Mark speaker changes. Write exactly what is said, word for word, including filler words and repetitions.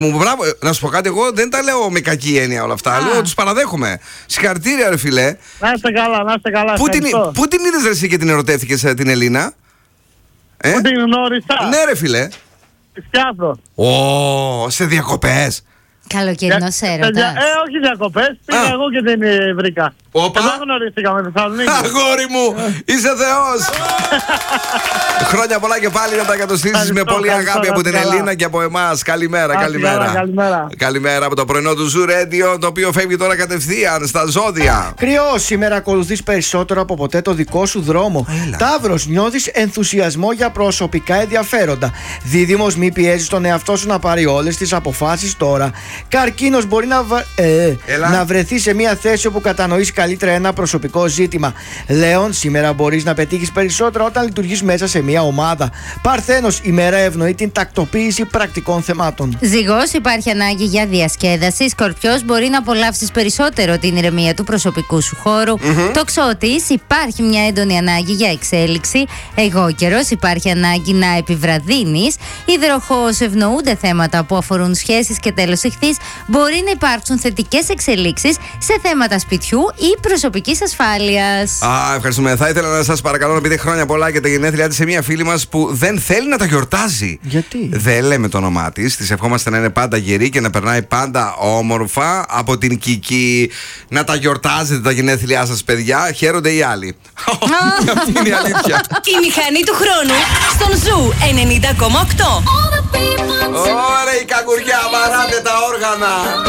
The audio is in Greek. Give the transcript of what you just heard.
Speaker 1: Μου μπράβο, να σου πω κάτι, εγώ δεν τα λέω με κακή έννοια όλα αυτά. Λέω, τους παραδέχομαι. Συγχαρητήρια, ρε φιλέ.
Speaker 2: Να είστε καλά, να είστε καλά.
Speaker 1: Πού την, πού την είδες, ρε, εσύ, και την ερωτεύτηκες την Ελίνα?
Speaker 2: Ε? Πού την γνώρισα?
Speaker 1: Ναι, ρε φιλέ.
Speaker 2: Τη Σκιάθο.
Speaker 1: Ω, σε διακοπές.
Speaker 3: Καλοκαιρινός έρωτας.
Speaker 2: Ε, όχι διακοπές, πήγα εγώ και την βρήκα.
Speaker 1: Όπα.
Speaker 2: Εδώ γνωριστήκαμε στη Θεσσαλονίκη.
Speaker 1: Αγόρι μου, είσαι θεός. Χρόνια πολλά και πάλι να τα κατοστήσεις με πολύ αγάπη από την Ελίνα και από εμάς. Καλημέρα, καλημέρα.
Speaker 2: Καλημέρα.
Speaker 1: Καλημέρα από το πρωινό του Zoo Radio, το οποίο φεύγει τώρα κατευθείαν στα ζώδια.
Speaker 4: Κρυό, σήμερα ακολουθείς περισσότερο από ποτέ το δικό σου δρόμο. Ταύρος, νιώθεις ενθουσιασμό για προσωπικά ενδιαφέροντα. Δίδυμος, μη πιέζεις τον εαυτό σου να πάρει όλες τις αποφάσεις τώρα. Καρκίνος, μπορεί να, βα... ε, να βρεθεί σε μια θέση όπου κατανοείς καλύτερα ένα προσωπικό ζήτημα. Λέων, σήμερα μπορείς να πετύχεις περισσότερο όταν λειτουργείς μέσα σε μια ομάδα. Παρθένος, η μέρα ευνοεί την τακτοποίηση πρακτικών θεμάτων.
Speaker 3: Ζυγός, υπάρχει ανάγκη για διασκέδαση. Σκορπιός, μπορεί να απολαύσεις περισσότερο την ηρεμία του προσωπικού σου χώρου. Mm-hmm. Τοξότης, υπάρχει μια έντονη ανάγκη για εξέλιξη. Εγώκερος, υπάρχει ανάγκη να επιβραδύνεις. Υδροχόος, ευνοούνται θέματα που αφορούν σχέσεις. Και τέλος ηχθής, μπορεί να υπάρξουν θετικές εξελίξεις σε θέματα σπιτιού ή προσωπικής ασφάλειας.
Speaker 1: Α, ευχαριστούμε. Θα ήθελα να σας παρακαλώ να πείτε χρόνια πολλά και τα γενέθλιά της σε μια φίλη μας που δεν θέλει να τα γιορτάζει.
Speaker 4: Γιατί?
Speaker 1: Δεν λέμε το όνομά της. Της ευχόμαστε να είναι πάντα γερή και να περνάει πάντα όμορφα. Από την Κική, να τα γιορτάζετε τα γενέθλιά σας, παιδιά. Χαίρονται οι άλλοι. Αυτή είναι η αλήθεια.
Speaker 5: Η μηχανή του χρόνου στον Ζου ενενήντα κόμμα οκτώ.
Speaker 1: Ωραία, η κακουριά, βαράτε τα όργανα.